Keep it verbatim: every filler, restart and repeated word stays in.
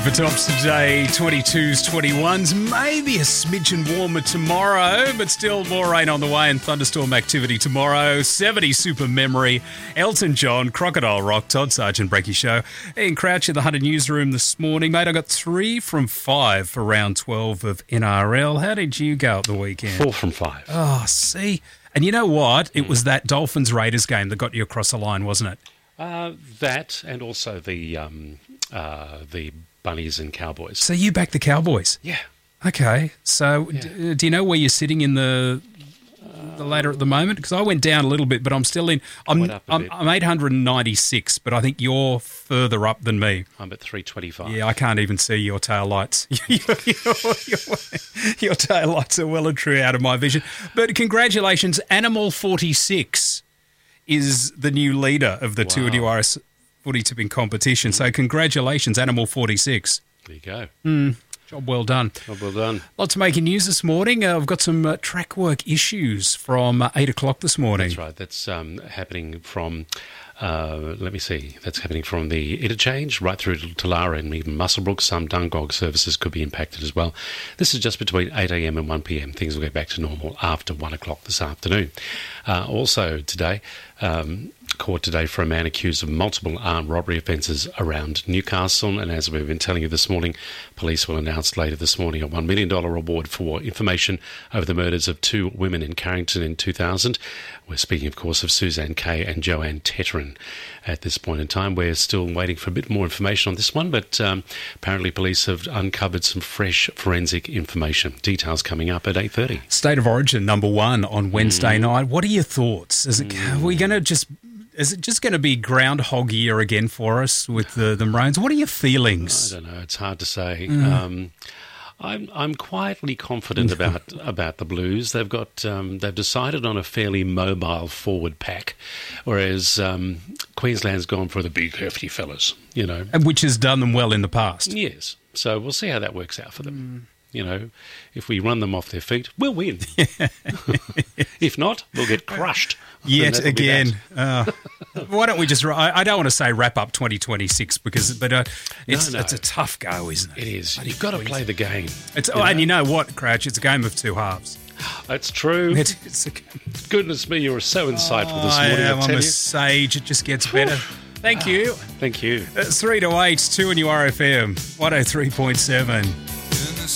for tops today, twenty-twos, twenty-ones, maybe a smidgen warmer tomorrow, but still more rain on the way and thunderstorm activity tomorrow. seventy super memory. Elton John, Crocodile Rock, Todd Sargent Breaky Show. Ian Crouch in the Hunter newsroom this morning. Mate, I got three from five for round twelve of N R L. How did you go at the weekend? Four from five. Oh, see? And you know what? It was that Dolphins-Raiders game that got you across the line, wasn't it? Uh, that and also the um, uh, the Bunnies and Cowboys. So you back the Cowboys? Yeah. Okay. So Yeah. d- do you know where you're sitting in the the ladder at the moment? Because I went down a little bit, but I'm still in. I'm Went up a I'm, bit. I'm eight hundred ninety-six, but I think you're further up than me. I'm at three twenty-five. Yeah, I can't even see your tail lights. your, your, your, your tail lights are well and true out of my vision. But congratulations, Animal forty-six is the new leader of the Wow. Two New Iris footy tipping competition. So congratulations, Animal forty-six. There you go. Mm, job well done. Oh, well done. Lots of making news this morning. Uh, I've got some uh, track work issues from uh, eight o'clock this morning. That's right. That's um, happening from, uh, let me see, that's happening from the interchange right through to Talara and even Musselbrook. Some Dungog services could be impacted as well. This is just between eight a.m. and one p.m. Things will go back to normal after one o'clock this afternoon. Uh, also today, um, court today for a man accused of multiple armed robbery offences around Newcastle. And as we've been telling you this morning, police will announce later this morning a one million dollars reward for information over the murders of two women in Carrington in two thousand. We're speaking, of course, of Suzanne Kay and Joanne Tetterin. At this point in time, we're still waiting for a bit more information on this one, but um, apparently police have uncovered some fresh forensic information. Details coming up at eight thirty. State of Origin number one on Wednesday Mm. night. What are your thoughts? Is it, are we going to just... Is it just going to be Groundhog Year again for us with the, the Maroons? What are your feelings? I don't know. It's hard to say. Mm. Um, I'm I'm quietly confident about about the Blues. They've got um, they've decided on a fairly mobile forward pack, whereas um, Queensland's gone for the big hefty fellas. You know, And which has done them well in the past. yes. So we'll see how that works out for them. You know, if we run them off their feet, we'll win. If not, we'll get crushed. Yet And that'll be again. that. Uh, why don't we just... I, I don't want to say wrap up twenty twenty-six, because, but uh, it's, no. it's a tough go, isn't it? It is. You've got to play the game. It's, you oh, and know? you know what, Crouch? It's a game of two halves. That's true. It, it's a, Goodness me, you were so insightful this I morning. am, I I'm tell a you. sage. It just gets better. Thank you. Thank you. It's three to eight, two in your R F M, one oh three point seven.